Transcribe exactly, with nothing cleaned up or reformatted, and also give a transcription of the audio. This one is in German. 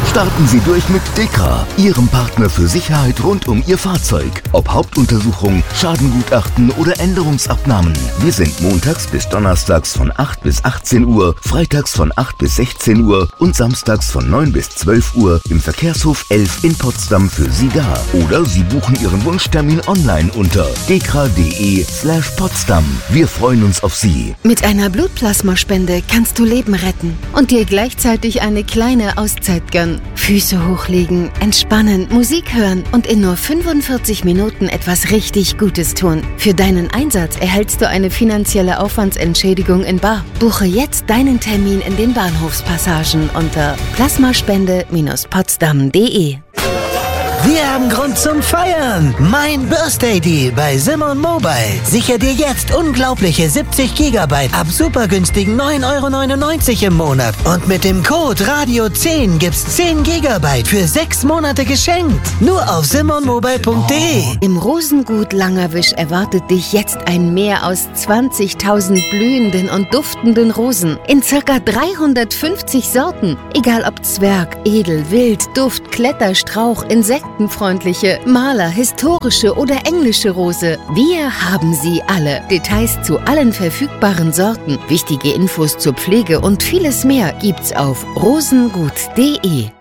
Starten Sie durch mit Dekra, Ihrem Partner für Sicherheit rund um Ihr Fahrzeug. Ob Hauptuntersuchung, Schadengutachten oder Änderungsabnahmen. Wir sind montags bis donnerstags von acht bis achtzehn Uhr, freitags von acht bis sechzehn Uhr und samstags von neun bis zwölf Uhr im Verkehrshof elf in Potsdam für Sie da. Oder Sie buchen Ihren Wunschtermin online unter dekra.de slash Potsdam. Wir freuen uns auf Sie. Mit einer Blutplasmaspende kannst du Leben retten und dir gleichzeitig eine kleine Auszeit gönnen. Füße hochlegen, entspannen, Musik hören und in nur fünfundvierzig Minuten etwas richtig Gutes tun. Für deinen Einsatz erhältst du eine finanzielle Aufwandsentschädigung in bar. Buche jetzt deinen Termin in den Bahnhofspassagen unter plasmaspende Bindestrich potsdam punkt de. Wir haben Grund zum Feiern. Mein Birthday Deal bei Simon Mobile. Sicher dir jetzt unglaubliche siebzig Gigabyte ab super günstigen neun Euro neunundneunzig im Monat. Und mit dem Code Radio zehn gibt's zehn Gigabyte für sechs Monate geschenkt. Nur auf simon mobile punkt de. Im Rosengut Langerwisch erwartet dich jetzt ein Meer aus zwanzigtausend blühenden und duftenden Rosen in circa dreihundertfünfzig Sorten. Egal ob Zwerg, Edel, Wild, Duft, Kletter, Strauch, insektenfreundliche, Maler, historische oder englische Rose. Wir haben sie alle. Details zu allen verfügbaren Sorten, wichtige Infos zur Pflege und vieles mehr gibt's auf rosengut punkt de.